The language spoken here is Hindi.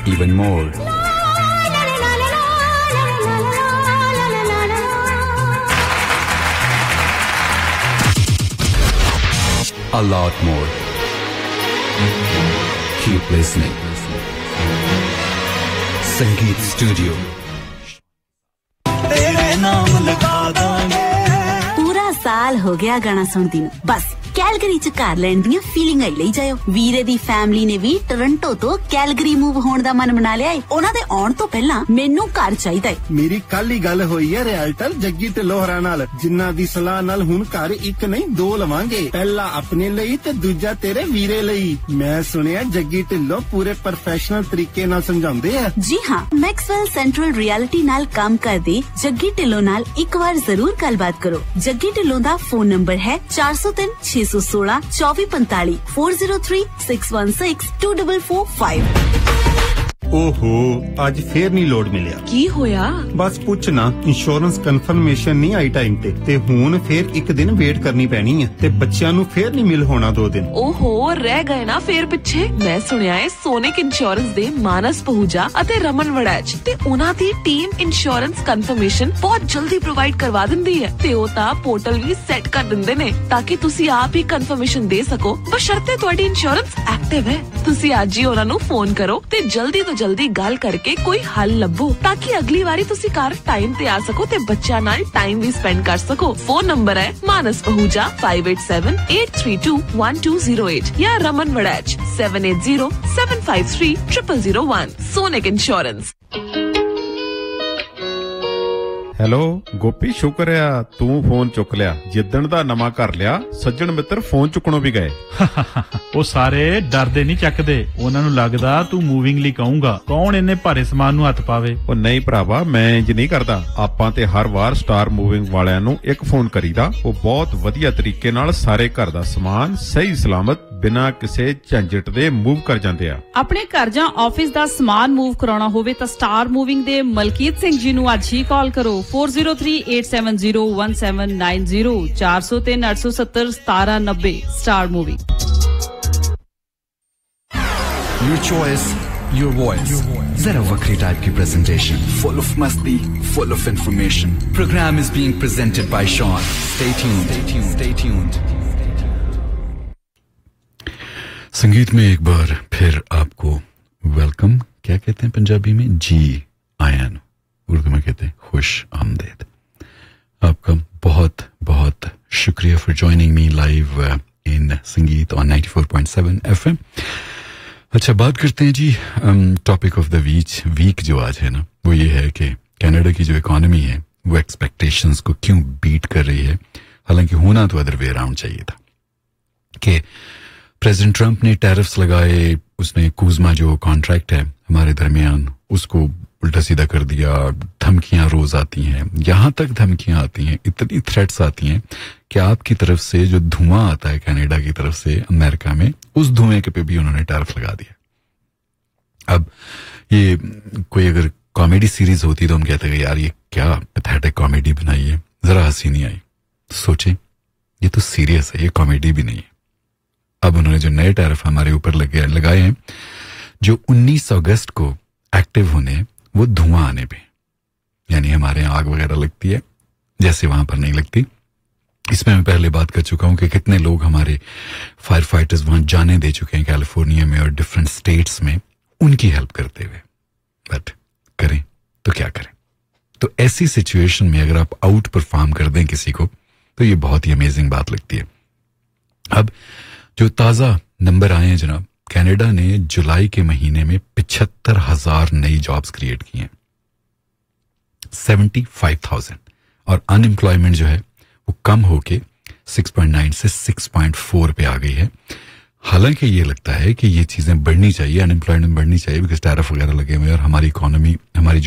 even more. A lot more. Keep listening. Sangeet Studio. पूरा साल हो गया गाना सुनती नूं बस कैलगरी च घर लैण दी फीलिंग आई लई जायो वीरे दी फैमिली ने भी टोरंटो तो कैलगरी मूव होण दा मन बना लिया है उन्हां दे आउण तो पहला मेनू घर चाहीदा है मेरी कल ही गल होई है रियल्टर जग्गी ढिल्लों हरां नाल जिन्ना दी सलाह नाल हुण घर एक नहीं दो लवांगे पहला अपने लई ते दूजा तेरे वीरे लई मैं सुनिया जग्गी ढिल्लों पूरे प्रोफेशनल तरीके नाल समझाउंदे है जी हां मैक्सवेल सेंट्रल रियलिटी नाल काम करदे जग्गी ढिल्लों नाल एक बार जरूर गलबात करो जग्गी ढिल्लों दा फोन नंबर है 403 616 2445 403 616 2445 ओहो आज फिर नहीं लोड मिलिया की होया बस पूछ ना इंश्योरेंस कंफर्मेशन नहीं आई टाइम ते हुन फिर एक दिन वेट करनी पैनी है ते बच्चियां नु फिर नहीं मिल होना 2 दिन ओहो रह गए ना फिर पिछे मैं सुनिया है सोनिक इंश्योरेंस दे मानस पहुजा अते रमन वड़ैच ते उना दी टीम इंश्योरेंस कंफर्मेशन बहुत जल्दी प्रोवाइड करवा दिंदी है ते ओ ता पोर्टल भी सेट कर दिंदे ने ताकि तुसी आप ही कंफर्मेशन दे सको बशर्ते ਤੁਹਾਡੀ इंश्योरेंस एक्टिव है तुसी आज ही उना नु फोन करो ते जल्दी गल करके कोई हल लभो ताकि अगली बारी तुसी घर टाइम ते आ सको ते बच्चा नाल टाइम भी स्पेंड कर सको फोन नंबर है मानस पहुजा 5878321208 या Raman Waraich 7807530001 sonic insurance hello गोपी शुक्र है तू फोन चुक लिया जिद्दन दा नवा कर लिया सज्जन मित्र फोन चुकणों भी गए ਉਹ ਸਾਰੇ ਡਰਦੇ ਨਹੀਂ ਚੱਕਦੇ ਉਹਨਾਂ ਨੂੰ ਲੱਗਦਾ ਤੂੰ ਮੂਵਿੰਗਲੀ ਕਹੂੰਗਾ ਕੌਣ ਇੰਨੇ ਭਾਰੇ ਸਮਾਨ ਨੂੰ ਹੱਥ ਪਾਵੇ ਉਹ ਨਹੀਂ ਭਰਾਵਾ ਮੈਂ ਇੰਜ ਨਹੀਂ ਕਰਦਾ ਆਪਾਂ ਤੇ ਹਰ ਵਾਰ ਸਟਾਰ ਮੂਵਿੰਗ ਵਾਲਿਆਂ ਨੂੰ ਇੱਕ ਫੋਨ ਕਰੀਦਾ ਉਹ ਬਹੁਤ ਵਧੀਆ ਤਰੀਕੇ ਨਾਲ ਸਾਰੇ ਘਰ ਦਾ ਸਮਾਨ ਸਹੀ ਸਲਾਮਤ ਬਿਨਾਂ ਕਿਸੇ ਝੰਜਟ ਦੇ ਮੂਵ ਕਰ ਜਾਂਦੇ ਆ ਆਪਣੇ ਘਰ ਜਾਂ ਆਫਿਸ ਦਾ ਸਮਾਨ ਮੂਵ ਕਰਾਉਣਾ ਹੋਵੇ ਤਾਂ ਸਟਾਰ ਮੂਵਿੰਗ ਦੇ ਮਲਕੀਤ ਸਿੰਘ ਜੀ ਨੂੰ ਅੱਜ ਹੀ ਕਾਲ ਕਰੋ 4038701790 403 870 1790 star moving Your choice, your voice. Zara Vakri type की presentation, full of masti, full of information. Program is being presented by Sean. Stay tuned. Stay tuned. संगीत में एक बार फिर आपको वेलकम क्या कहते हैं पंजाबी में जी आयन उर्दू में कहते हैं खुश आमदेद आपका बहुत बहुत शुक्रिया for joining me live in संगीत ऑन 94.7 FM अच्छा बात करते हैं जी टॉपिक ऑफ द वीक जो आज है ना वो ये है कि कनाडा की जो इकोनॉमी है वो एक्सपेक्टेशंस को क्यों बीट कर रही है हालांकि होना तो अदर वे अराउंड चाहिए था कि प्रेसिडेंट ट्रंप ने टैरिफ्स लगाए उसने कूजमा जो कॉन्ट्रैक्ट है हमारे दरमियान उसको उल्टा सीधा कर दिया धमकियां रोज आती हैं यहां तक धमकियां आती हैं इतनी थ्रेट्स आती हैं कि आपकी तरफ से जो धुआं आता है कनाडा की तरफ से अमेरिका में उस धुएं के पे भी उन्होंने टैरिफ लगा दिया अब ये कोई अगर कॉमेडी सीरीज होती तो हम कहते हैं यार ये क्या पैथेटिक कॉमेडी बनाई है जरा हंसी नहीं आई सोचें ये तो सीरियस है ये कॉमेडी भी नहीं है अब उन्होंने जो नए टैरिफ हमारे ऊपर लगाए हैं जो 19 अगस्त को एक्टिव होने वो धुआं आने पे यानी हमारे यहाँ आग वगैरह लगती है जैसे वहां पर नहीं लगती इसमें मैं पहले बात कर चुका हूं कि कितने लोग हमारे फायर फाइटर्स वहां जाने दे चुके हैं कैलिफोर्निया में और डिफरेंट स्टेट्स में उनकी हेल्प करते हुए बट करें तो क्या करें तो ऐसी सिचुएशन में अगर आप आउट परफॉर्म कर दें किसी को तो ये बहुत ही अमेजिंग बात लगती है अब जो ताजा नंबर आए हैं जनाब कनाडा ने जुलाई के महीने में 75,000 नई जॉब्स क्रिएट की हैं 75,000 और अनएम्प्लॉयमेंट जो है वो कम होके 6.9 से 6.4 पे आ गई है हालांकि ये लगता है कि ये चीजें बढ़नी चाहिए अनएम्प्लॉयमेंट बढ़नी चाहिए बिकॉज टैरिफ वगैरह लगे हुए हैं और हमारी इकोनॉमी हमारी